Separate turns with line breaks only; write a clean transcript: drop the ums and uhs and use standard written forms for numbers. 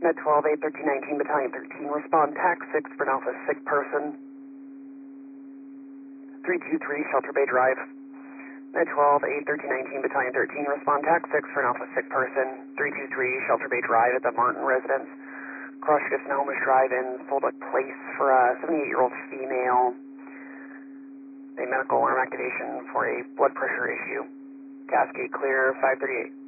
Med 12, 8, 13, 19, Battalion 13, respond TAC 6 for an Alpha sick person. 323, Shelter Bay Drive. Med 12, 8, 13, 19, Battalion 13, respond TAC 6 for an Alpha sick person. 323, Shelter Bay Drive at the Martin residence. Cross Shift Snohomish Drive-In, full duct place for a 78-year-old female. A medical arm activation for a blood pressure issue. Cascade clear, 538.